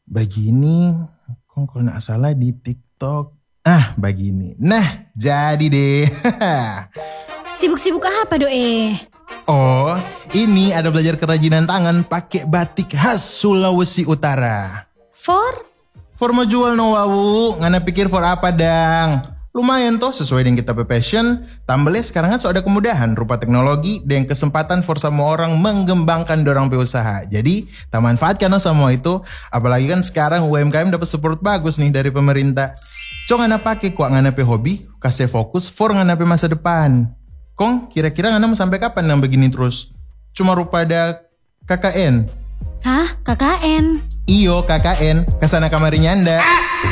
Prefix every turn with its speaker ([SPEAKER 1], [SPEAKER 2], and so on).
[SPEAKER 1] Begini, kok kalau nggak salah di TikTok. Begini. Nah, jadi deh.
[SPEAKER 2] Sibuk-sibuk apa Doe?
[SPEAKER 1] Oh, ini ada belajar kerajinan tangan pakai batik khas Sulawesi Utara. For mau jual no wawu, ngana pikir for apa dang? Lumayan toh sesuai dengan kita passion. Tambahnya sekarang kan ada kemudahan rupa teknologi dan kesempatan for semua orang mengembangkan dorang usaha. Jadi, tak manfaatkan semua itu. Apalagi kan sekarang UMKM dapat support bagus nih dari pemerintah. Ngana pakai kok ngana pe hobi, kasih fokus for ngana pe masa depan. Kong, kira-kira ngana mau sampai kapan yang begini terus? Cuma rupa ada KKN.
[SPEAKER 2] Hah? KKN?
[SPEAKER 1] Iyo KKN, kesana kamarinya Anda.